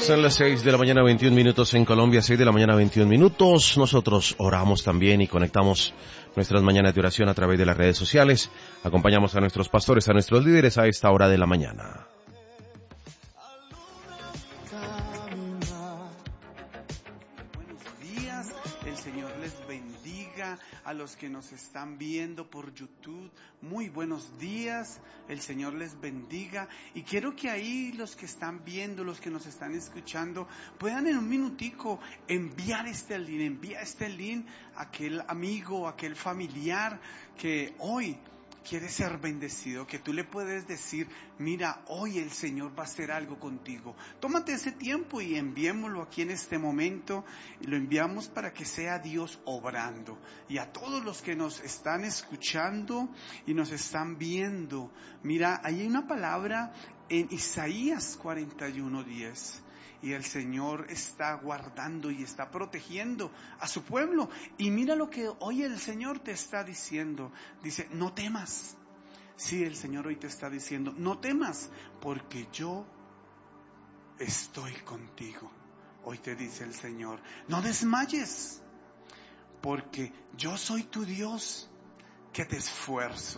Son las 6 de la mañana, 21 minutos en Colombia, 6 de la mañana, 21 minutos. Nosotros oramos también y conectamos nuestras mañanas de oración a través de las redes sociales. Acompañamos a nuestros pastores, a nuestros líderes a esta hora de la mañana. Buenos días, el Señor les bendiga. A los que nos están viendo por YouTube, muy buenos días, el Señor les bendiga. Y quiero que ahí los que están viendo, los que nos están escuchando, puedan en un minutico envía este link a aquel amigo, a aquel familiar que hoy quiere ser bendecido, que tú le puedes decir, mira, hoy el Señor va a hacer algo contigo. Tómate ese tiempo y enviémoslo aquí en este momento, y lo enviamos para que sea Dios obrando. Y a todos los que nos están escuchando y nos están viendo, mira, ahí hay una palabra en Isaías 41:10. Y el Señor está guardando y está protegiendo a su pueblo. Y mira lo que hoy el Señor te está diciendo. Dice, no temas. Sí, el Señor hoy te está diciendo, no temas, porque yo estoy contigo. Hoy te dice el Señor, no desmayes, porque yo soy tu Dios, que te esfuerzo.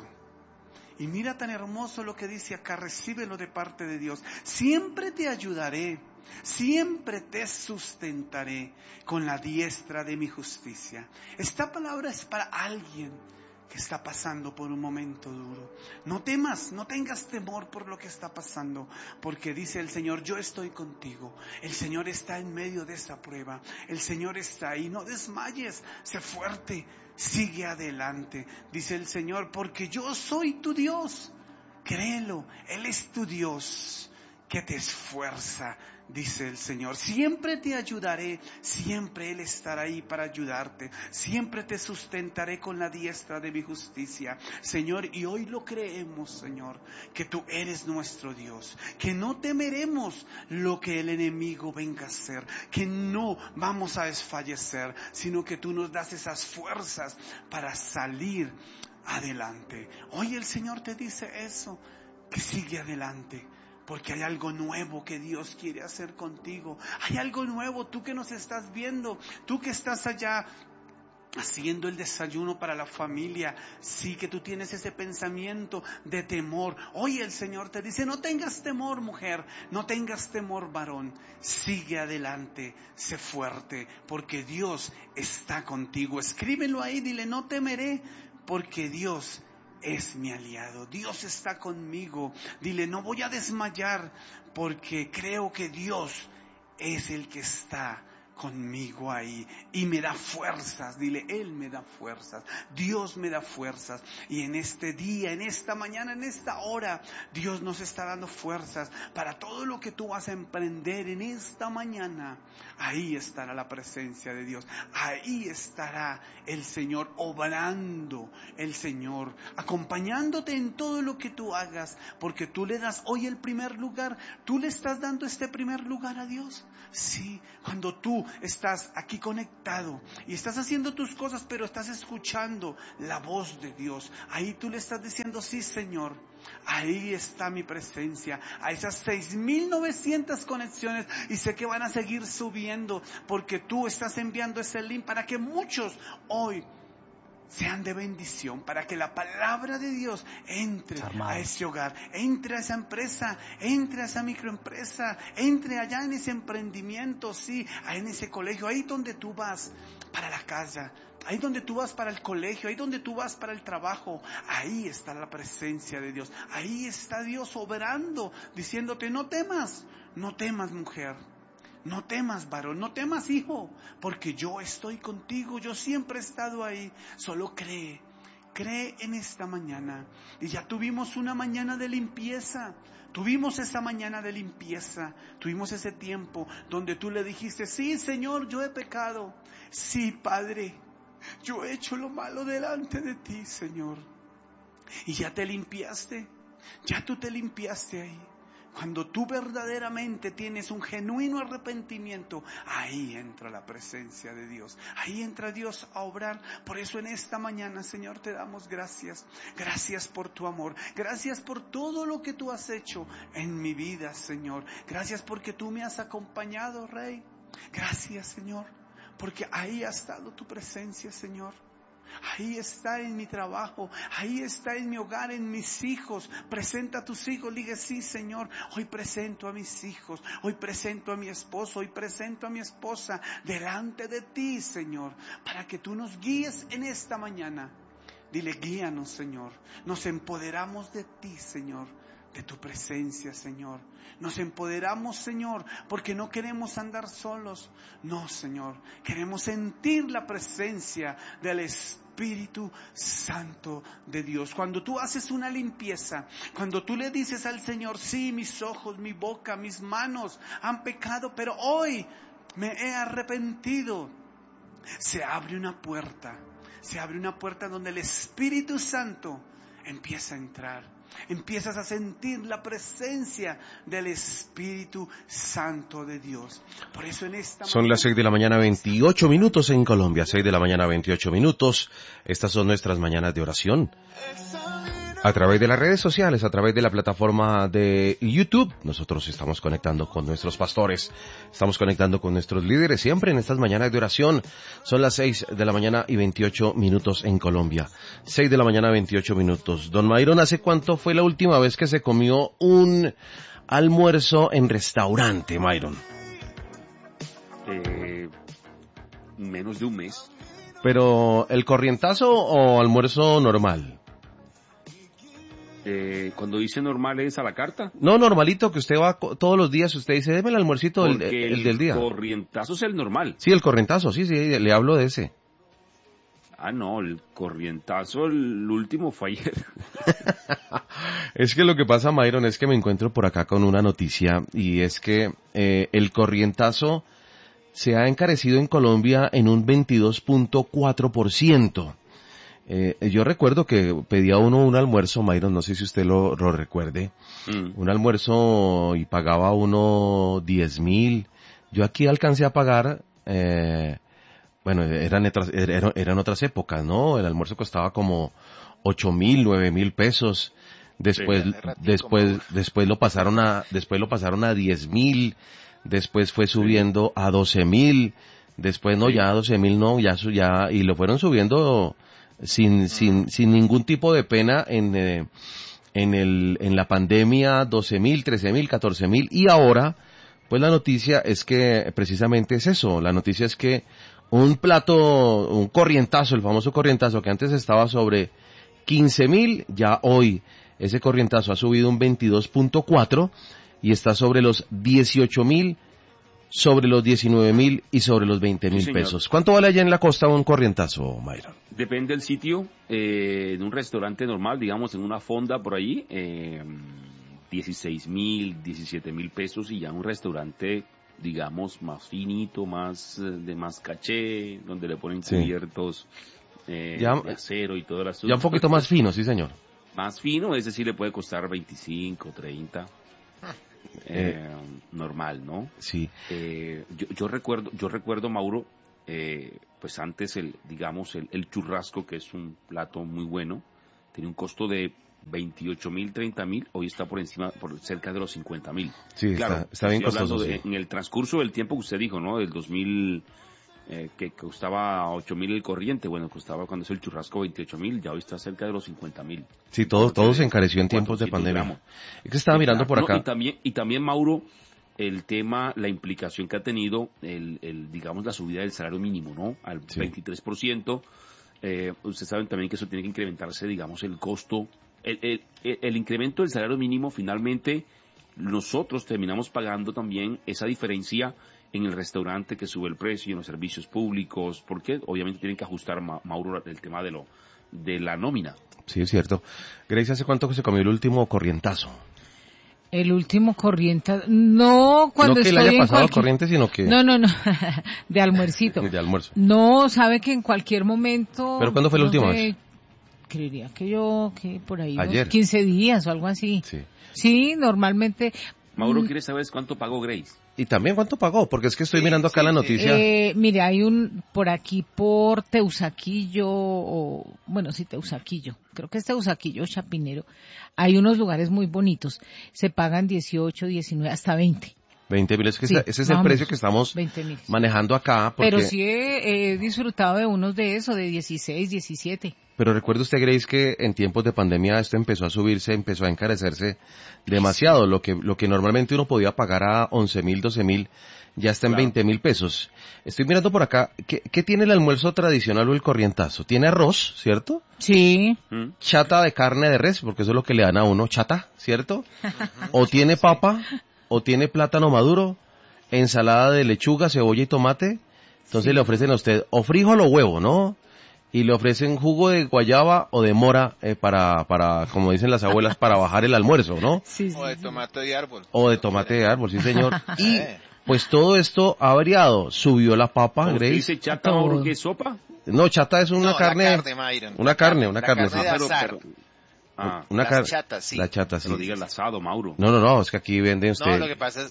Y mira tan hermoso lo que dice acá, recíbelo de parte de Dios. Siempre te ayudaré, siempre te sustentaré con la diestra de mi justicia. Esta palabra es para alguien que está pasando por un momento duro. No temas, no tengas temor por lo que está pasando, porque dice el Señor, yo estoy contigo. El Señor está en medio de esta prueba. El Señor está ahí, no desmayes, sé fuerte. Sigue adelante, dice el Señor, porque yo soy tu Dios. Créelo, Él es tu Dios que te esfuerza, dice el Señor. Siempre te ayudaré, siempre Él estará ahí para ayudarte. Siempre te sustentaré con la diestra de mi justicia, Señor. Y hoy lo creemos, Señor, que tú eres nuestro Dios, que no temeremos lo que el enemigo venga a hacer, que no vamos a desfallecer, sino que tú nos das esas fuerzas para salir adelante. Hoy el Señor te dice eso, que sigue adelante, porque hay algo nuevo que Dios quiere hacer contigo. Hay algo nuevo, tú que nos estás viendo, tú que estás allá haciendo el desayuno para la familia. Sí, que tú tienes ese pensamiento de temor. Hoy el Señor te dice, no tengas temor, mujer, no tengas temor, varón. Sigue adelante, sé fuerte, porque Dios está contigo. Escríbelo ahí, dile, no temeré, porque Dios es mi aliado. Dios está conmigo. Dile, no voy a desmayar, porque creo que Dios es el que está conmigo ahí y me da fuerzas. Dile, Él me da fuerzas, Dios me da fuerzas. Y en este día, en esta mañana, en esta hora, Dios nos está dando fuerzas para todo lo que tú vas a emprender en esta mañana. Ahí estará la presencia de Dios, ahí estará el Señor obrando, el Señor acompañándote en todo lo que tú hagas, porque tú le das hoy el primer lugar. Tú le estás dando este primer lugar a Dios. Sí, cuando tú estás aquí conectado y estás haciendo tus cosas, pero estás escuchando la voz de Dios, ahí tú le estás diciendo, sí, Señor, ahí está mi presencia. A esas 6,900 conexiones, y sé que van a seguir subiendo, porque tú estás enviando ese link para que muchos hoy sean de bendición, para que la palabra de Dios entre a ese hogar, entre a esa empresa, entre a esa microempresa, entre allá en ese emprendimiento, sí, en ese colegio, ahí donde tú vas para la casa, ahí donde tú vas para el colegio, ahí donde tú vas para el trabajo. Ahí está la presencia de Dios, ahí está Dios obrando, diciéndote, no temas, no temas, mujer. No temas, varón, no temas, hijo, porque yo estoy contigo, yo siempre he estado ahí. Solo cree en esta mañana. Y ya tuvimos una mañana de limpieza, tuvimos esa mañana de limpieza, tuvimos ese tiempo donde tú le dijiste, sí, Señor, yo he pecado, sí, Padre, yo he hecho lo malo delante de ti, Señor. Y ya te limpiaste, ya tú te limpiaste ahí. Cuando tú verdaderamente tienes un genuino arrepentimiento, ahí entra la presencia de Dios. Ahí entra Dios a obrar. Por eso en esta mañana, Señor, te damos gracias. Gracias por tu amor. Gracias por todo lo que tú has hecho en mi vida, Señor. Gracias porque tú me has acompañado, Rey. Gracias, Señor, porque ahí ha estado tu presencia, Señor. Ahí está en mi trabajo, ahí está en mi hogar, en mis hijos. Presenta a tus hijos, diga sí, Señor, hoy presento a mis hijos, hoy presento a mi esposo, hoy presento a mi esposa delante de ti, Señor, para que tú nos guíes en esta mañana. Dile, guíanos, Señor, nos empoderamos de ti, Señor, de tu presencia, Señor. Nos empoderamos, Señor, porque no queremos andar solos. No, Señor, queremos sentir la presencia del Espíritu Santo de Dios. Cuando tú haces una limpieza, cuando tú le dices al Señor, sí, mis ojos, mi boca, mis manos han pecado, pero hoy me he arrepentido. Se abre una puerta donde el Espíritu Santo empieza a entrar. Empiezas a sentir la presencia del Espíritu Santo de Dios. Por eso en esta Son las 6 de la mañana 28 minutos en Colombia, 6 de la mañana 28 minutos. Estas son nuestras mañanas de oración. A través de las redes sociales, a través de la plataforma de YouTube, nosotros estamos conectando con nuestros pastores, estamos conectando con nuestros líderes, siempre en estas mañanas de oración. Son las 6 de la mañana y 28 minutos en Colombia. 6 de la mañana 28 minutos. Don Myron, ¿hace cuánto fue la última vez que se comió un almuerzo en restaurante, Myron? Menos de un mes. ¿Pero el corrientazo o almuerzo normal? Cuando dice normal es a la carta. No, normalito, que usted va todos los días, usted dice, deme el almuercito el del día. El corrientazo es el normal. Sí, el corrientazo, sí, le hablo de ese. Ah, no, el corrientazo, el último fue ayer. Es que lo que pasa, Myron, es que me encuentro por acá con una noticia, y es que el corrientazo se ha encarecido en Colombia en un 22.4%. Yo recuerdo que pedía uno un almuerzo, Myron, no sé si usted lo recuerde, un almuerzo y pagaba uno 10,000. Yo aquí alcancé a pagar, bueno, eran otras épocas, ¿no? El almuerzo costaba como 8,000, 9,000 pesos. Después lo pasaron a 10,000, después fue subiendo a 12,000, después no, ya a 12,000 no, ya, y lo fueron subiendo sin ningún tipo de pena en la pandemia, 12,000, 13,000, 14,000, y ahora, pues la noticia es que precisamente es eso, la noticia es que un corrientazo, el famoso corrientazo que antes estaba sobre 15,000, ya hoy ese corrientazo ha subido un 22.4 y está sobre los 18,000, sobre los 19,000 y sobre los 20,000 pesos. ¿Cuánto vale allá en la costa un corrientazo, Myron? Depende del sitio. En un restaurante normal, digamos en una fonda por ahí, 16,000, 17,000 pesos, y ya un restaurante, digamos, más finito, de más caché, donde le ponen cubiertos de acero y todo el asunto. Ya un poquito más fino, sí, señor. Más fino, es decir, le puede costar 25, 30. Normal, ¿no? Sí. Yo recuerdo, Mauro, pues antes el churrasco, que es un plato muy bueno, tenía un costo de 28,000, 30,000, hoy está por cerca de los 50,000. Sí, claro, está bien costoso. Sí. En el transcurso del tiempo que usted dijo, ¿no? Del 2000, que costaba 8,000 el corriente, bueno, costaba cuando es el churrasco 28,000, ya hoy está cerca de los 50,000. Sí, todo se encareció en tiempos de pandemia. Gramos. Es que estaba mirando por acá. Y también, Mauro, el tema, la implicación que ha tenido digamos, la subida del salario mínimo, ¿no? Al 23%. Ustedes saben también que eso tiene que incrementarse, digamos, el costo. El incremento del salario mínimo, finalmente, nosotros terminamos pagando también esa diferencia en el restaurante, que sube el precio, en los servicios públicos, porque obviamente tienen que ajustar, Mauro, el tema de la nómina. Sí, es cierto. Grace, ¿hace cuánto que se comió el último corrientazo? El último corrientazo, no cuando estoy no que le haya pasado corriente, sino que... No, de almuercito. De almuerzo. No, sabe que en cualquier momento... ¿Pero cuándo fue la última vez? Creería que por ahí ayer. unos 15 días o algo así. Sí. Sí, normalmente... Mauro quiere saber cuánto pagó Grace. Y también cuánto pagó, porque es que estoy mirando acá la noticia. Mire, hay por aquí por Teusaquillo, Teusaquillo, creo que es Teusaquillo, Chapinero, hay unos lugares muy bonitos, se pagan 18, 19, hasta 20. 20.000, es que Sí, ese es el precio que estamos 20.000. manejando acá. Porque... Pero sí he disfrutado de unos de eso, de 16, 17. Pero recuerde usted, Grace, que en tiempos de pandemia esto empezó a subirse, empezó a encarecerse demasiado. Lo que normalmente uno podía pagar a 11.000, 12.000, ya está en 20.000 pesos. Estoy mirando por acá, ¿qué tiene el almuerzo tradicional o el corrientazo? Tiene arroz, ¿cierto? Sí. Chata de carne de res, porque eso es lo que le dan a uno, chata, ¿cierto? O tiene papa, o tiene plátano maduro, ensalada de lechuga, cebolla y tomate. Entonces le ofrecen a usted o frijol o huevo, ¿no? Y le ofrecen jugo de guayaba o de mora para, como dicen las abuelas, para bajar el almuerzo, ¿no? Sí. O de tomate de árbol. O de tomate de árbol, sí señor. Y pues todo esto ha variado. Subió la papa, Grace. ¿Dice chata, Mauro, que es sopa? No, chata es una carne. La carne, Una carne, sí. de azar. Una Las carne. chatas, sí. La chata, sí. Pero diga el asado, Mauro. No, es que aquí venden usted. No, lo que pasa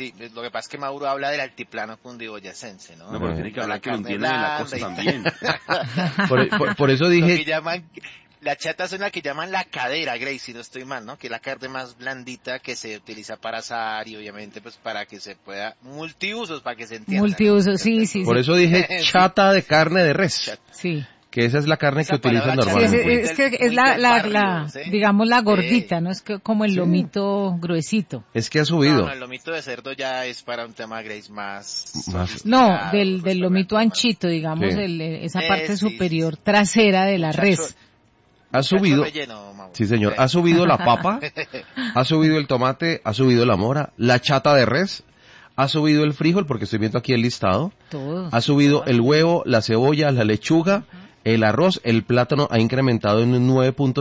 es que Mauro habla del altiplano cundiboyacense, ¿no? No, pero tiene que hablar que lo carne entiendan en la blanda costa y también. Por eso Lo que dije, llaman, la chata es la que llaman la cadera, Grace, si no estoy mal, ¿no? Que es la carne más blandita que se utiliza para asar y obviamente pues para que se pueda, multiusos para que se entienda. Multiusos, sí. por eso dije chata de carne de res. Sí. Que esa es la carne Esa que utilizan palabra chata normalmente. Es que es Muy del barrio, ¿sí? digamos la gordita, ¿no? Es que como el lomito gruesito. Es que ha subido. No, el lomito de cerdo ya es para un tema, Grace, más Más- sofisticado, No, del lomito anchito, digamos, Sí. esa parte Sí, superior sí. trasera de la Muchacho- res. Ha subido. Relleno, Mauro. Sí, señor. Ha subido la papa, ha subido el tomate, ha subido la mora, la chata de res, ha subido el frijol, porque estoy viendo aquí el listado, Todo. ha subido el huevo, la cebolla, la lechuga, el arroz, el plátano ha incrementado en un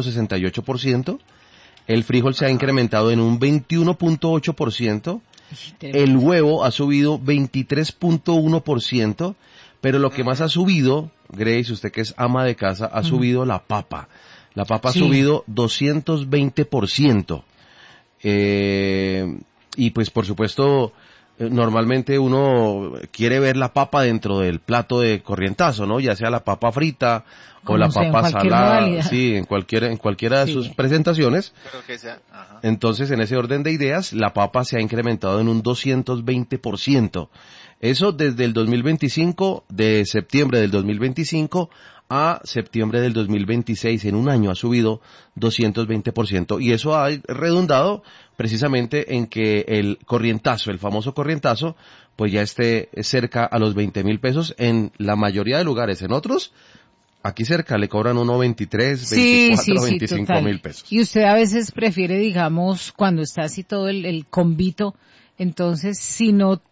9.68%, el frijol se ha incrementado en un 21.8%, el huevo ha subido 23.1%, pero lo que más ha subido, Grace, usted que es ama de casa, ha subido la papa. La papa Sí. ha subido 220%. Y pues por supuesto, normalmente uno quiere ver la papa dentro del plato de corrientazo, ¿no? Ya sea la papa frita o Como la sea, en papa cualquier salada, modalidad. sí, en cualquiera de Sí. sus presentaciones. Pero que sea, ajá. Entonces, en ese orden de ideas, la papa se ha incrementado en un 220%. Eso desde el 2025, de septiembre del 2025 a septiembre del 2026, en un año ha subido 220%. Y eso ha redundado precisamente en que el corrientazo, el famoso corrientazo, pues ya esté cerca a los 20.000 pesos en la mayoría de lugares. En otros, aquí cerca le cobran uno 23, 24, 25.000 pesos. Y usted a veces prefiere, digamos, cuando está así todo el convito, entonces si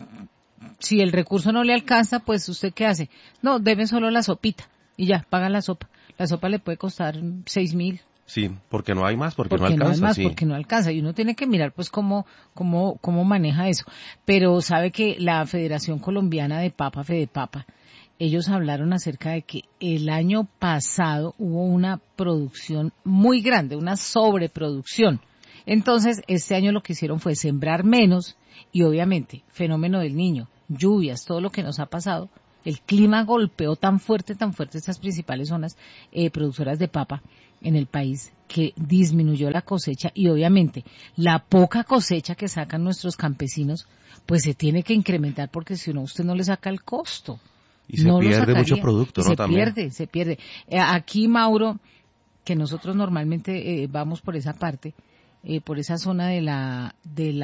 el recurso no le alcanza, pues usted ¿qué hace? No, debe solo la sopita y ya, paga la sopa. La sopa le puede costar 6.000. Sí, porque no hay más, porque no no alcanza. hay más, sí. porque no alcanza. Y uno tiene que mirar pues cómo maneja eso. Pero sabe que la Federación Colombiana de Papa, Fedepapa, ellos hablaron acerca de que el año pasado hubo una producción muy grande, una sobreproducción. Entonces, este año lo que hicieron fue sembrar menos y obviamente, fenómeno del Niño, lluvias, todo lo que nos ha pasado, el clima golpeó tan fuerte estas principales zonas productoras de papa en el país que disminuyó la cosecha y obviamente la poca cosecha que sacan nuestros campesinos pues se tiene que incrementar porque si no usted no le saca el costo. Y se No lo pierde sacaría. mucho producto, Y ¿no? se También. pierde. Aquí, Mauro, que nosotros normalmente vamos por esa parte, por esa zona de la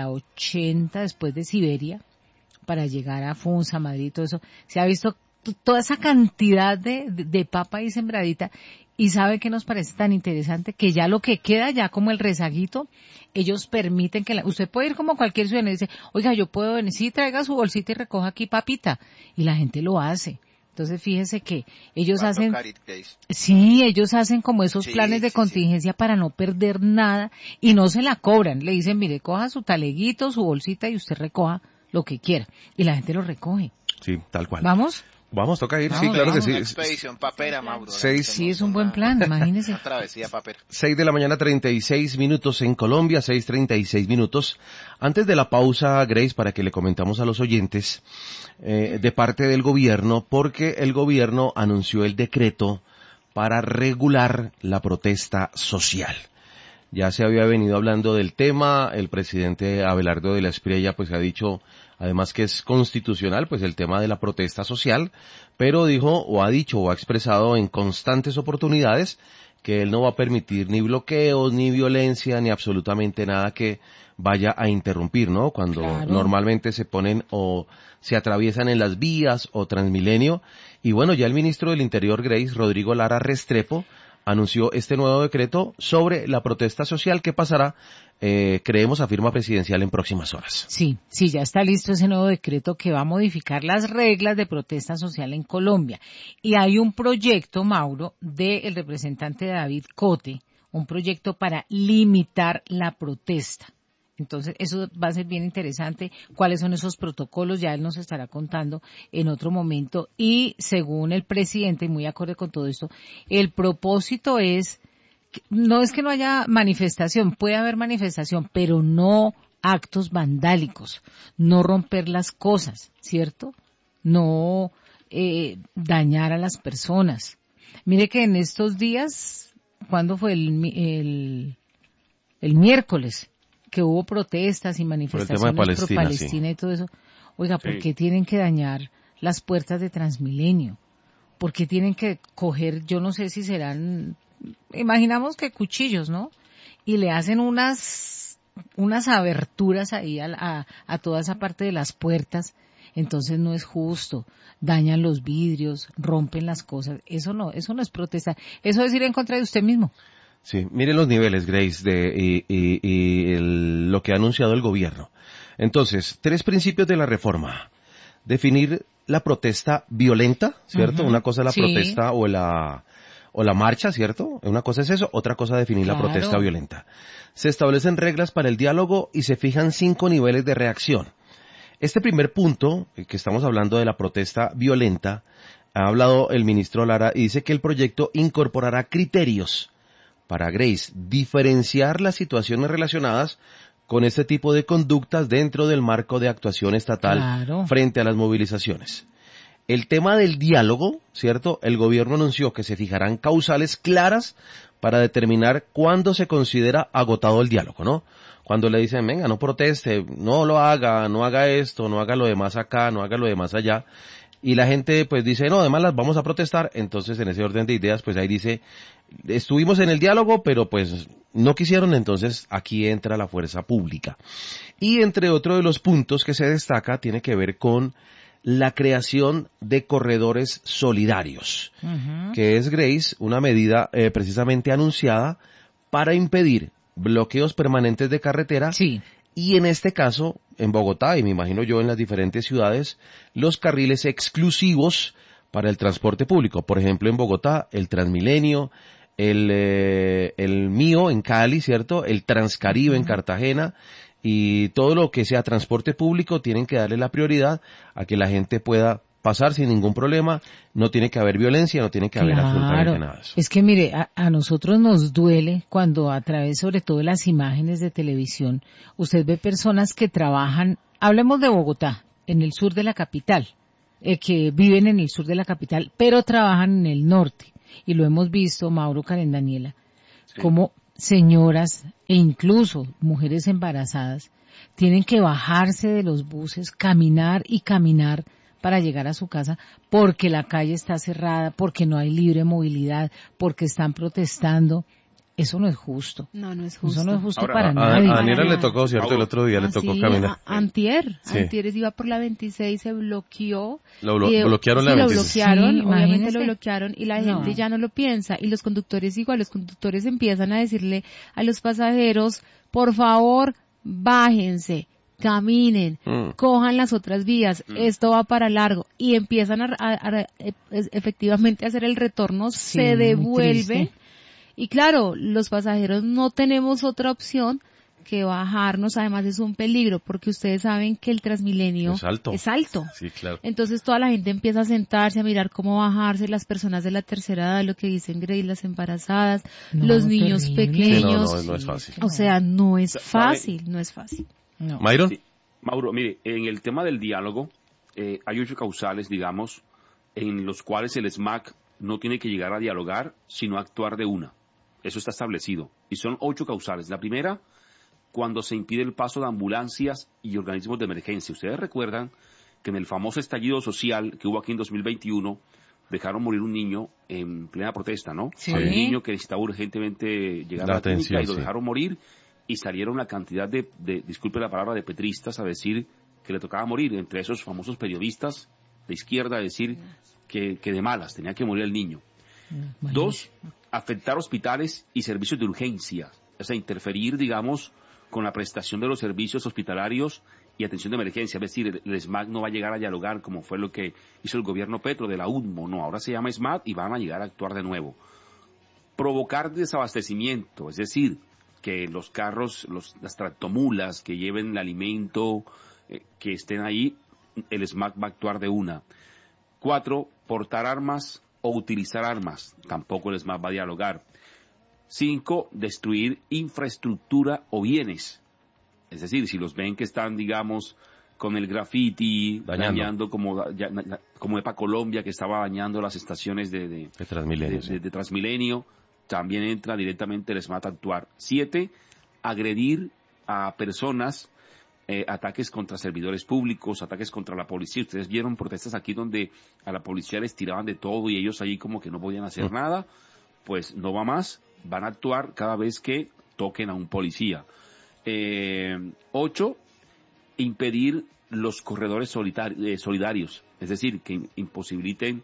80 después de Siberia, para llegar a Funza, Madrid, todo eso, se ha visto toda esa cantidad de papa ahí sembradita y sabe que nos parece tan interesante que ya lo que queda, ya como el rezaguito, ellos permiten que usted puede ir como cualquier ciudadano y dice, oiga, yo puedo venir, sí, traiga su bolsita y recoja aquí papita, y la gente lo hace. Entonces fíjese que ellos hacen, sí, ellos hacen como esos planes de contingencia para no perder nada y no se la cobran. Le dicen, mire, coja su taleguito, su bolsita y usted recoja lo que quiera. Y la gente lo recoge. Sí, tal cual. ¿Vamos? Vamos, toca ir, Vamos, sí, claro vamos. que Una sí. expedición papera, Mauro. Sí, es un buen plan, imagínese. Una travesía papera. 6 de la mañana, 36 minutos en Colombia, 6:36 minutos. Antes de la pausa, Grace, para que le comentamos a los oyentes, de parte del gobierno, porque el gobierno anunció el decreto para regular la protesta social. Ya se había venido hablando del tema, el presidente Abelardo de la Espriella pues ha dicho además que es constitucional pues el tema de la protesta social, pero dijo o ha dicho o ha expresado en constantes oportunidades que él no va a permitir ni bloqueos, ni violencia, ni absolutamente nada que vaya a interrumpir, ¿no? Cuando normalmente se ponen o se atraviesan en las vías o Transmilenio. Y bueno, ya el ministro del Interior, Grace, Rodrigo Lara Restrepo, anunció este nuevo decreto sobre la protesta social que pasará, creemos, a firma presidencial en próximas horas. Sí, ya está listo ese nuevo decreto que va a modificar las reglas de protesta social en Colombia. Y hay un proyecto, Mauro, del representante David Cote, un proyecto para limitar la protesta. Entonces, eso va a ser bien interesante. ¿Cuáles son esos protocolos? Ya él nos estará contando en otro momento. Y según el presidente, y muy acorde con todo esto, el propósito no es que no haya manifestación, puede haber manifestación, pero no actos vandálicos, no romper las cosas, ¿cierto? No dañar a las personas. Mire que en estos días, ¿cuándo fue? El miércoles, que hubo protestas y manifestaciones por Palestina sí. Y todo eso. Oiga, ¿por qué tienen que dañar las puertas de Transmilenio? ¿Por qué tienen que coger, yo no sé si serán, imaginamos que cuchillos, ¿no? Y le hacen unas aberturas ahí a toda esa parte de las puertas. Entonces no es justo. Dañan los vidrios, rompen las cosas. Eso no es protesta. Eso es ir en contra de usted mismo. Sí, miren los niveles, Grace, lo que ha anunciado el gobierno. Entonces, 3 principios de la reforma. Definir la protesta violenta, ¿cierto? Una cosa es la protesta o la marcha, ¿cierto? Una cosa es eso, otra cosa definir la protesta violenta. Se establecen reglas para el diálogo y se fijan 5 niveles de reacción. Este primer punto, que estamos hablando de la protesta violenta, ha hablado el ministro Lara y dice que el proyecto incorporará criterios para, Grace, diferenciar las situaciones relacionadas con este tipo de conductas dentro del marco de actuación estatal frente a las movilizaciones. El tema del diálogo, ¿cierto? El gobierno anunció que se fijarán causales claras para determinar cuándo se considera agotado el diálogo, ¿no? Cuando le dicen, venga, no proteste, no lo haga, no haga esto, no haga lo demás acá, no haga lo demás allá. Y la gente pues dice, no, además las vamos a protestar. Entonces en ese orden de ideas pues ahí dice, estuvimos en el diálogo pero pues no quisieron, entonces aquí entra la fuerza pública. Y entre otro de los puntos que se destaca tiene que ver con la creación de corredores solidarios, que es, Grace, una medida precisamente anunciada para impedir bloqueos permanentes de carretera. Sí. Y en este caso, en Bogotá, y me imagino yo en las diferentes ciudades, los carriles exclusivos para el transporte público. Por ejemplo, en Bogotá, el Transmilenio, el mío en Cali, ¿cierto? El Transcaribe en Cartagena, y todo lo que sea transporte público tienen que darle la prioridad a que la gente pueda pasar sin ningún problema, no tiene que haber violencia, no tiene que haber absolutamente nada de eso. Es que mire, a nosotros nos duele cuando a través sobre todo de las imágenes de televisión, usted ve personas que trabajan, hablemos de Bogotá, en el sur de la capital, que viven en el sur de la capital, pero trabajan en el norte. Y lo hemos visto, Mauro, Karen, Daniela, como señoras e incluso mujeres embarazadas tienen que bajarse de los buses, caminar para llegar a su casa porque la calle está cerrada, porque no hay libre movilidad, porque están protestando. Eso no es justo. No es justo. Eso no es justo Ahora, para A nadie. Daniela le tocó, ¿cierto? El otro día le tocó caminar. Antier Sí. iba por la 26, se bloqueó. Bloquearon la 26. Lo bloquearon, Sí, obviamente imagínese. lo bloquearon y la gente ya no lo piensa. Y los conductores igual, los conductores empiezan a decirle a los pasajeros, por favor, bájense, caminen, cojan las otras vías, esto va para largo. Y empiezan a efectivamente a hacer el retorno, Sí, se muy devuelven. triste. Y claro, los pasajeros no tenemos otra opción que bajarnos, además es un peligro, porque ustedes saben que el Transmilenio es alto. Sí, claro. Entonces toda la gente empieza a sentarse, a mirar cómo bajarse, las personas de la tercera edad, lo que dicen Grace, las embarazadas, los niños pequeños. Sí, no es fácil. O sea, no es fácil, no es fácil. No. ¿Myron? Sí. Mauro, mire, en el tema del diálogo, hay 8 causales, digamos, en los cuales el SMAC no tiene que llegar a dialogar, sino a actuar de una. Eso está establecido. Y son 8 causales. La primera, cuando se impide el paso de ambulancias y organismos de emergencia. Ustedes recuerdan que en el famoso estallido social que hubo aquí en 2021, dejaron morir un niño en plena protesta, ¿no? Sí. Un niño que necesitaba urgentemente llegar a la clínica y lo dejaron morir, y salieron una cantidad de, disculpe la palabra, de petristas a decir que le tocaba morir, entre esos famosos periodistas de izquierda, a decir que de malas, tenía que morir el niño. 2, afectar hospitales y servicios de urgencia, o sea, interferir, digamos, con la prestación de los servicios hospitalarios y atención de emergencia. Es decir, el SMAT no va a llegar a dialogar como fue lo que hizo el gobierno Petro de la UNMO, no, ahora se llama SMAT y van a llegar a actuar de nuevo. Provocar desabastecimiento, es decir, que los carros, las tractomulas que lleven el alimento, que estén ahí, el SMAT va a actuar de una. 4, portar armas o utilizar armas, tampoco el SMAT va a dialogar. 5, destruir infraestructura o bienes. Es decir, si los ven que están, digamos, con el graffiti, dañando como EPA Colombia, que estaba dañando las estaciones de Transmilenio, de Transmilenio, también entra directamente el SMAT a actuar. 7, agredir a personas, ataques contra servidores públicos, ataques contra la policía. Ustedes vieron protestas aquí donde a la policía les tiraban de todo y ellos ahí como que no podían hacer nada. Pues no va más, van a actuar cada vez que toquen a un policía. 8, impedir los corredores solidarios, es decir, que imposibiliten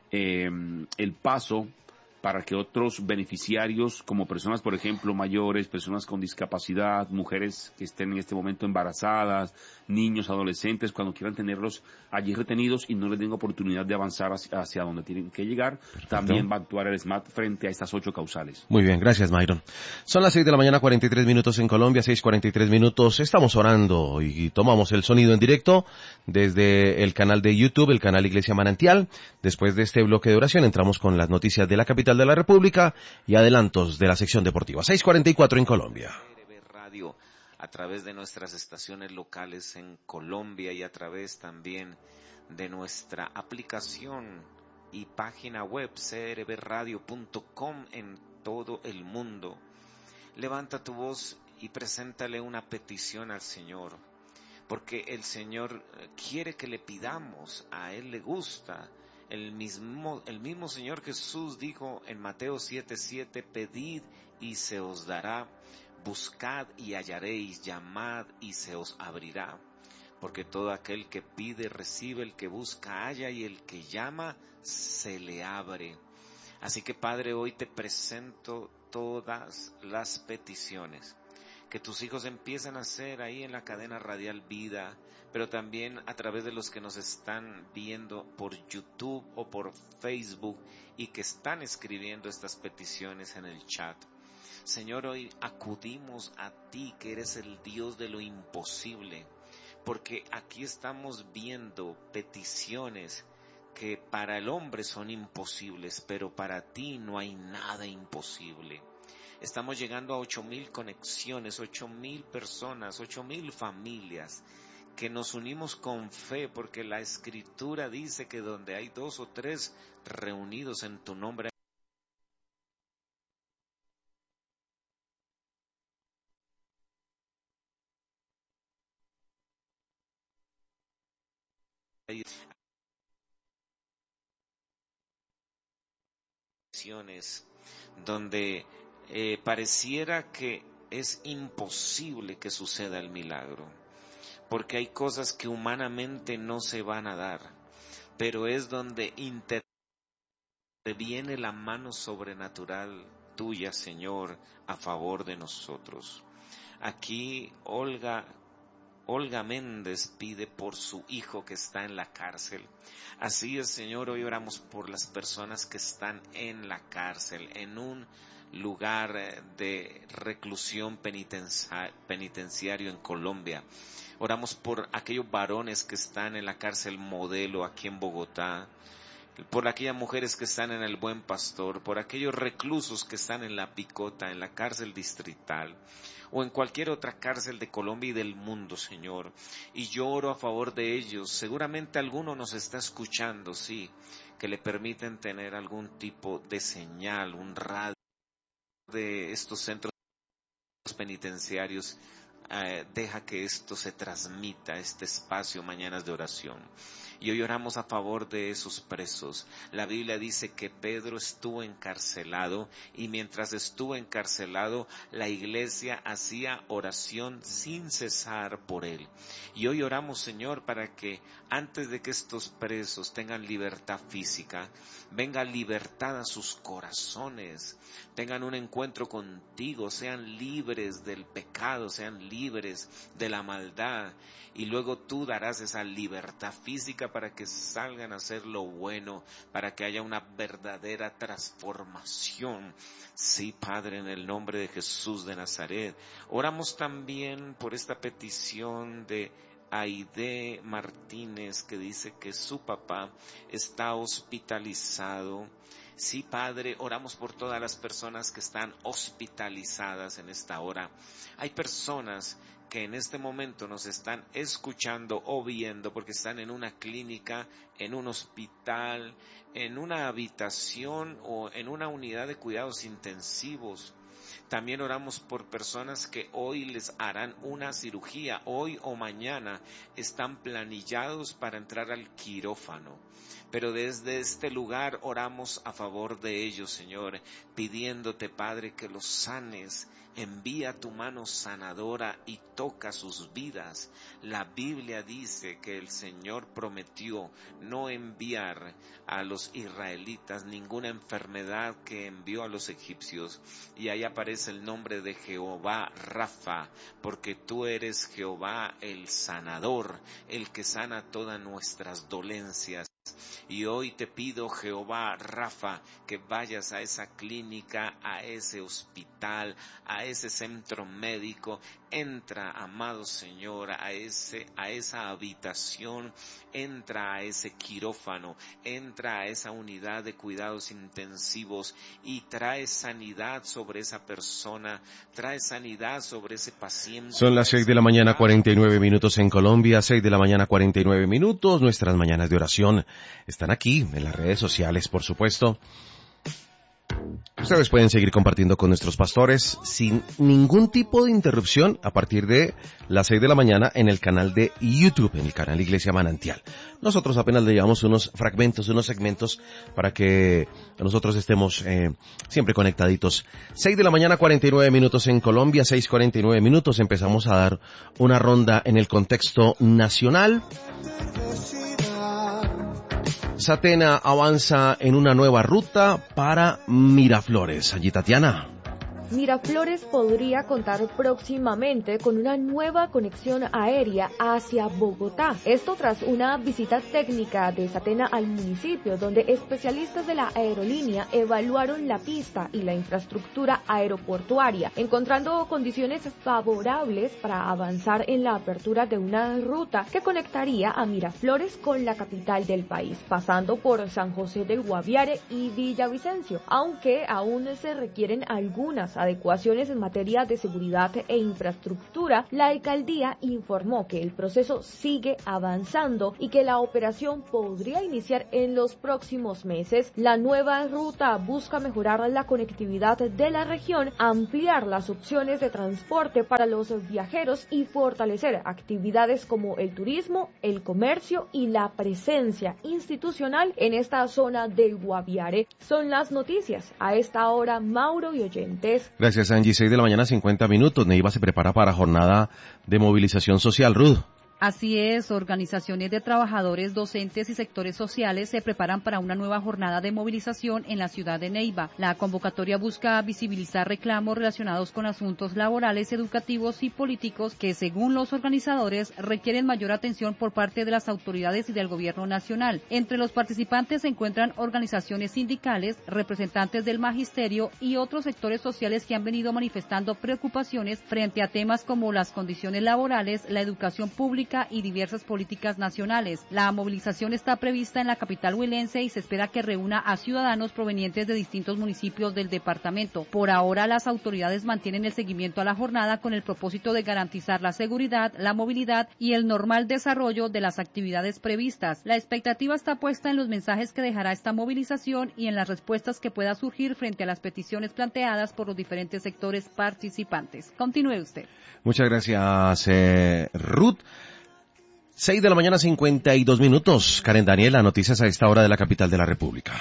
el paso para que otros beneficiarios, como personas, por ejemplo, mayores, personas con discapacidad, mujeres que estén en este momento embarazadas, niños, adolescentes, cuando quieran tenerlos allí retenidos y no les den oportunidad de avanzar hacia donde tienen que llegar, perfecto, también va a actuar el SMAT frente a estas 8 causales. Muy bien, gracias, Myron. Son las 6 de la mañana, 43 minutos en Colombia, 6:43 minutos. Estamos orando y tomamos el sonido en directo desde el canal de YouTube, el canal Iglesia Manantial. Después de este bloque de oración entramos con las noticias de la capital de la República y adelantos de la sección deportiva. 6:44 en Colombia. Radio, a través de nuestras estaciones locales en Colombia y a través también de nuestra aplicación y página web crbradio.com en todo el mundo. Levanta tu voz y preséntale una petición al Señor, porque el Señor quiere que le pidamos, a Él le gusta. El mismo Señor Jesús dijo en Mateo 7:7, pedid y se os dará, buscad y hallaréis, llamad y se os abrirá. Porque todo aquel que pide recibe, el que busca halla y el que llama se le abre. Así que Padre, hoy te presento todas las peticiones que tus hijos empiezan a hacer ahí en la cadena radial Vida, pero también a través de los que nos están viendo por YouTube o por Facebook y que están escribiendo estas peticiones en el chat. Señor, hoy acudimos a ti, que eres el Dios de lo imposible, porque aquí estamos viendo peticiones que para el hombre son imposibles, pero para ti no hay nada imposible. Estamos llegando a 8,000 conexiones, 8,000 personas, 8,000 familias que nos unimos con fe, porque la Escritura dice que donde hay 2 o 3 reunidos en tu nombre, donde pareciera que es imposible que suceda el milagro, porque hay cosas que humanamente no se van a dar, pero es donde interviene la mano sobrenatural tuya, Señor, a favor de nosotros. Aquí Olga Méndez pide por su hijo que está en la cárcel. Así es, Señor, hoy oramos por las personas que están en la cárcel, en un lugar de reclusión penitenciario en Colombia. Oramos por aquellos varones que están en la cárcel Modelo aquí en Bogotá, por aquellas mujeres que están en el Buen Pastor, por aquellos reclusos que están en la Picota, en la cárcel distrital, o en cualquier otra cárcel de Colombia y del mundo, Señor. Y yo oro a favor de ellos. Seguramente alguno nos está escuchando, sí, que le permiten tener algún tipo de señal, un radio de estos centros penitenciarios. Deja que esto se transmita, este espacio, mañanas de oración. Y hoy oramos a favor de esos presos. La Biblia dice que Pedro estuvo encarcelado y mientras estuvo encarcelado, la iglesia hacía oración sin cesar por él. Y hoy oramos, Señor, para que antes de que estos presos tengan libertad física, venga libertad a sus corazones, tengan un encuentro contigo, sean libres del pecado, sean libres de la maldad. Y luego tú darás esa libertad física para que salgan a hacer lo bueno, para que haya una verdadera transformación. Sí, Padre, en el nombre de Jesús de Nazaret. Oramos también por esta petición de Aide Martínez, que dice que su papá está hospitalizado. Sí, Padre, oramos por todas las personas que están hospitalizadas en esta hora. Hay personas que en este momento nos están escuchando o viendo porque están en una clínica, en un hospital, en una habitación o en una unidad de cuidados intensivos. También oramos por personas que hoy les harán una cirugía, hoy o mañana están planillados para entrar al quirófano. Pero desde este lugar oramos a favor de ellos, Señor, pidiéndote, Padre, que los sanes. Envía tu mano sanadora y toca sus vidas. La Biblia dice que el Señor prometió no enviar a los israelitas ninguna enfermedad que envió a los egipcios. Y ahí aparece el nombre de Jehová Rafa, porque tú eres Jehová el sanador, el que sana todas nuestras dolencias. Y hoy te pido, Jehová Rafa, que vayas a esa clínica, a ese hospital, a ese centro médico. Entra, amado Señor, a esa habitación, entra a ese quirófano, entra a esa unidad de cuidados intensivos y trae sanidad sobre esa persona, trae sanidad sobre ese paciente. Son las 6 de la mañana, 49 minutos en Colombia, 6 de la mañana, 49 minutos. Nuestras mañanas de oración están aquí en las redes sociales, por supuesto. Ustedes pueden seguir compartiendo con nuestros pastores sin ningún tipo de interrupción a partir de las 6 de la mañana en el canal de YouTube, en el canal Iglesia Manantial. Nosotros apenas le llevamos unos fragmentos, unos segmentos para que nosotros estemos siempre conectaditos. 6 de la mañana, 49 minutos en Colombia, 6:49 minutos. Empezamos a dar una ronda en el contexto nacional. Satena avanza en una nueva ruta para Miraflores. Allí, Tatiana. Miraflores podría contar próximamente con una nueva conexión aérea hacia Bogotá. Esto tras una visita técnica de Satena al municipio, donde especialistas de la aerolínea evaluaron la pista y la infraestructura aeroportuaria, encontrando condiciones favorables para avanzar en la apertura de una ruta que conectaría a Miraflores con la capital del país, pasando por San José del Guaviare y Villavicencio, aunque aún se requieren algunas adecuaciones en materia de seguridad e infraestructura. La alcaldía informó que el proceso sigue avanzando y que la operación podría iniciar en los próximos meses. La nueva ruta busca mejorar la conectividad de la región, ampliar las opciones de transporte para los viajeros y fortalecer actividades como el turismo, el comercio y la presencia institucional en esta zona del Guaviare. Son las noticias a esta hora, Mauro y oyentes. Gracias, Angie. 6 de la mañana, 50 minutos. Neiva se prepara para jornada de movilización social. Ruth. Así es, organizaciones de trabajadores, docentes y sectores sociales se preparan para una nueva jornada de movilización en la ciudad de Neiva. La convocatoria busca visibilizar reclamos relacionados con asuntos laborales, educativos y políticos que, según los organizadores, requieren mayor atención por parte de las autoridades y del gobierno nacional. Entre los participantes se encuentran organizaciones sindicales, representantes del magisterio y otros sectores sociales que han venido manifestando preocupaciones frente a temas como las condiciones laborales, la educación pública y diversas políticas nacionales. La movilización está prevista en la capital huilense y se espera que reúna a ciudadanos provenientes de distintos municipios del departamento. Por ahora, las autoridades mantienen el seguimiento a la jornada con el propósito de garantizar la seguridad, la movilidad y el normal desarrollo de las actividades previstas. La expectativa está puesta en los mensajes que dejará esta movilización y en las respuestas que pueda surgir frente a las peticiones planteadas por los diferentes sectores participantes. Continúe usted. Muchas gracias, Ruth. 6 de la mañana, 52 minutos. Karen Daniela, noticias a esta hora de la capital de la República.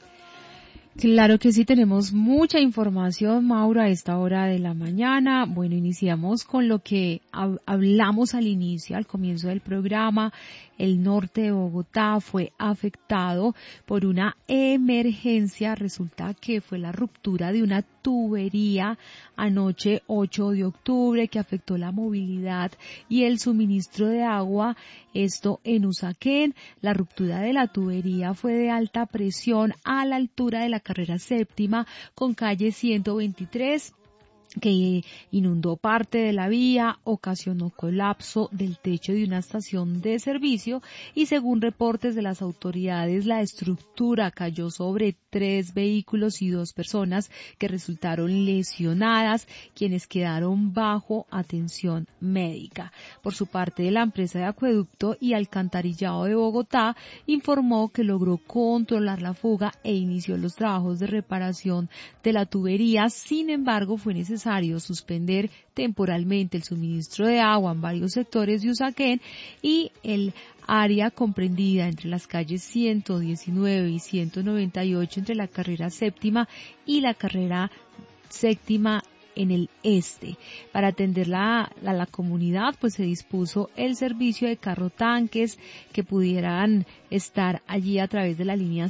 Claro que sí, tenemos mucha información, Mauro, a esta hora de la mañana. Bueno, iniciamos con lo que hablamos al inicio, al comienzo del programa. El norte de Bogotá fue afectado por una emergencia. Resulta que fue la ruptura de una tubería anoche 8 de octubre que afectó la movilidad y el suministro de agua, esto en Usaquén. La ruptura de la tubería fue de alta presión a la altura de la carrera séptima con calle 123. Que inundó parte de la vía, ocasionó colapso del techo de una estación de servicio y según reportes de las autoridades la estructura cayó sobre 3 vehículos y 2 personas que resultaron lesionadas, quienes quedaron bajo atención médica. Por su parte, la empresa de acueducto y alcantarillado de Bogotá informó que logró controlar la fuga e inició los trabajos de reparación de la tubería. Sin embargo, fue necesario suspender temporalmente el suministro de agua en varios sectores de Usaquén y el área comprendida entre las calles 119 y 198 entre la carrera séptima y la carrera séptima en el este. Para atender la comunidad, pues se dispuso el servicio de carro tanques que pudieran estar allí a través de la línea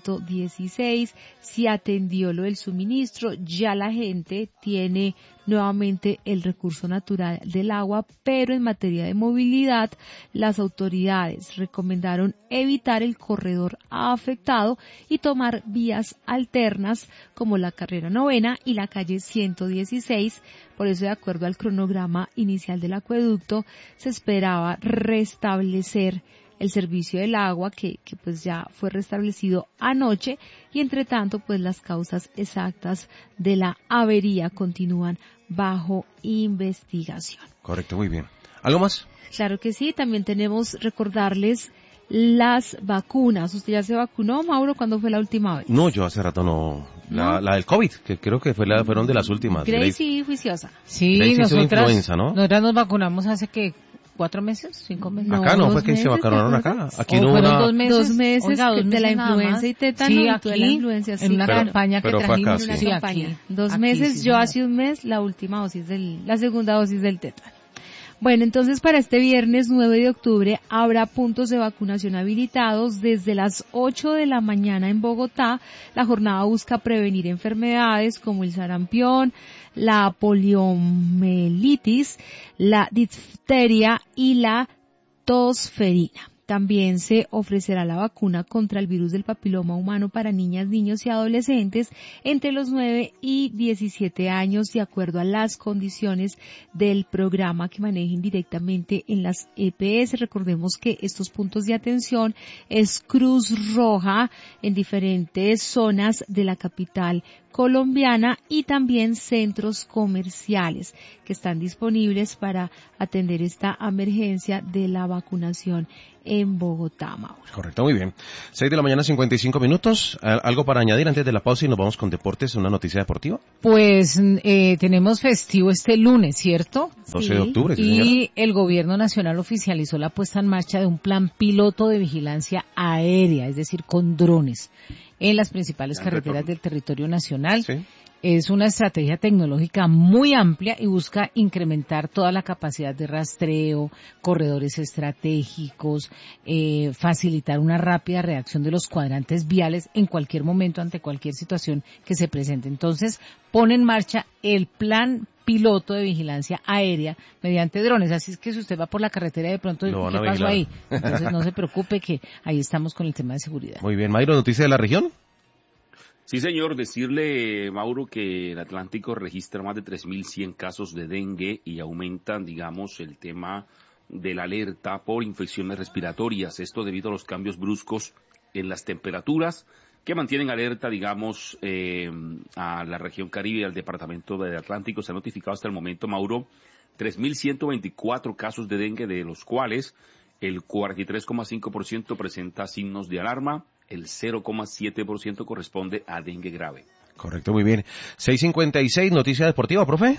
116. Se atendió lo del suministro, ya la gente tiene nuevamente el recurso natural del agua, pero en materia de movilidad, las autoridades recomendaron evitar el corredor afectado y tomar vías alternas como la carrera novena y la calle 116. Por eso, de acuerdo al cronograma inicial del acueducto, se esperaba restablecer el servicio del agua que pues ya fue restablecido anoche y entre tanto pues las causas exactas de la avería continúan bajo investigación. Correcto, muy bien. ¿Algo más? Claro que sí, también tenemos recordarles las vacunas. ¿Usted ya se vacunó, Mauro? ¿Cuándo fue la última vez? No, yo hace rato no. La del COVID, que creo que fueron de las últimas. Gracie juiciosa. Sí, nosotras nos vacunamos hace que 4 meses, 5 meses. Acá no, fue que se vacunaron acá. Aquí no fueron una... 2 meses. 2 meses, Oiga, 2 de meses la influenza y tétano. Sí, y aquí, de la influencia, sí, en una campaña que trajimos. Acá, una campaña. Aquí. 2 Aquí, meses, sí, yo señora. hace un mes, la segunda dosis del tétano. Bueno, entonces para este viernes 9 de octubre habrá puntos de vacunación habilitados desde las 8 de la mañana en Bogotá. La jornada busca prevenir enfermedades como el sarampión, la poliomielitis, la difteria y la tosferina. También se ofrecerá la vacuna contra el virus del papiloma humano para niñas, niños y adolescentes entre los 9 y 17 años de acuerdo a las condiciones del programa que manejen directamente en las EPS. Recordemos que estos puntos de atención es Cruz Roja en diferentes zonas de la capital colombiana y también centros comerciales que están disponibles para atender esta emergencia de la vacunación en Bogotá, Mauro. Correcto, muy bien. 6 de la mañana, 55 minutos. ¿Algo para añadir antes de la pausa y nos vamos con deportes, una noticia deportiva? Pues tenemos festivo este lunes, ¿cierto? 12 de octubre, sí, y señora. el gobierno nacional oficializó la puesta en marcha de un plan piloto de vigilancia aérea, es decir, con drones, en las principales carreteras del territorio nacional. Sí. Es una estrategia tecnológica muy amplia y busca incrementar toda la capacidad de rastreo, corredores estratégicos, facilitar una rápida reacción de los cuadrantes viales en cualquier momento ante cualquier situación que se presente. Entonces, pone en marcha el plan piloto de vigilancia aérea mediante drones. Así es que si usted va por la carretera de pronto, ¿qué pasó ahí? Entonces no se preocupe que ahí estamos con el tema de seguridad. Muy bien, Mayro, ¿noticia de la región? Sí, señor, decirle, Mauro, que el Atlántico registra más de 3.100 casos de dengue y aumentan, digamos, el tema de la alerta por infecciones respiratorias. Esto debido a los cambios bruscos en las temperaturas que mantienen alerta, digamos, a la región Caribe y al departamento del Atlántico. Se han notificado hasta el momento, Mauro, 3.124 casos de dengue, de los cuales el 43,5% presenta signos de alarma, el 0,7% corresponde a dengue grave. Correcto, muy bien. 6:56, noticia deportiva, profe.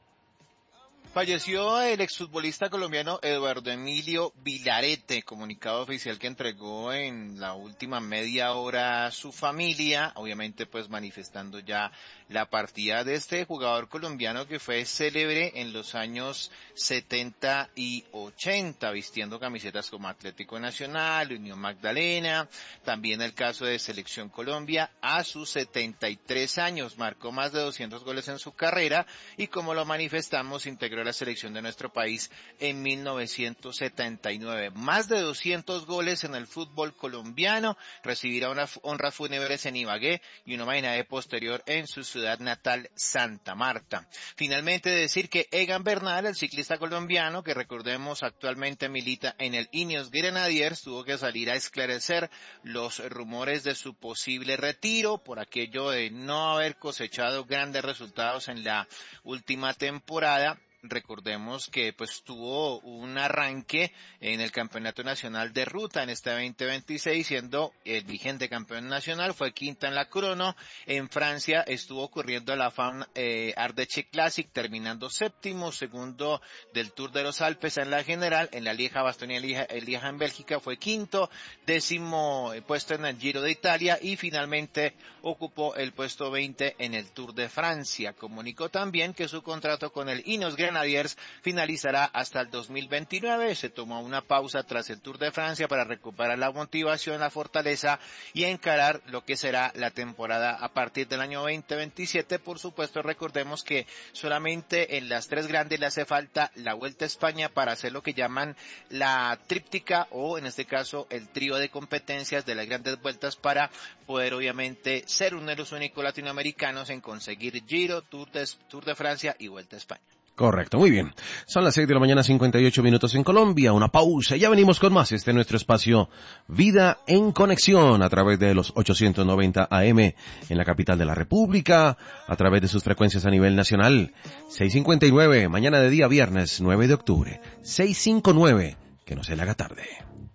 Falleció el exfutbolista colombiano Eduardo Emilio Vilarete, comunicado oficial que entregó en la última media hora a su familia, obviamente pues manifestando ya la partida de este jugador colombiano que fue célebre en los años 70 y 80, vistiendo camisetas como Atlético Nacional, Unión Magdalena, también el caso de Selección Colombia. A sus 73 años marcó más de 200 goles en su carrera y, como lo manifestamos, integró la selección de nuestro país en 1979. Más de 200 goles en el fútbol colombiano, recibirá unas honras fúnebres en Ibagué y una homenaje posterior en su ciudad natal, Santa Marta. Finalmente, decir que Egan Bernal, el ciclista colombiano, que recordemos actualmente milita en el Ineos Grenadiers, tuvo que salir a esclarecer los rumores de su posible retiro por aquello de no haber cosechado grandes resultados en la última temporada. Recordemos que pues tuvo un arranque en el Campeonato Nacional de Ruta en este 2026, siendo el vigente campeón nacional, fue quinta en la crono. En Francia estuvo corriendo la FAM Ardèche Classic, terminando séptimo, segundo del Tour de los Alpes en la general. En la Lieja, Bastonia Lieja en Bélgica fue quinto, décimo puesto en el Giro de Italia y finalmente ocupó el puesto 20 en el Tour de Francia. Comunicó también que su contrato con el Ineos Grenadiers finalizará hasta el 2029. Se tomó una pausa tras el Tour de Francia para recuperar la motivación, la fortaleza y encarar lo que será la temporada a partir del año 2027. Por supuesto, recordemos que solamente en las tres grandes le hace falta la Vuelta a España para hacer lo que llaman la tríptica, o en este caso el trío de competencias de las grandes vueltas, para poder obviamente ser uno de los únicos latinoamericanos en conseguir Giro, Tour de Francia y Vuelta a España. Correcto, muy bien. Son las 6 de la mañana, 58 minutos en Colombia. Una pausa. Ya venimos con más. Este es nuestro espacio Vida en Conexión a través de los 890 AM en la capital de la República, a través de sus frecuencias a nivel nacional. 6:59, mañana de día viernes 9 de octubre. 6:59, que no se le haga tarde.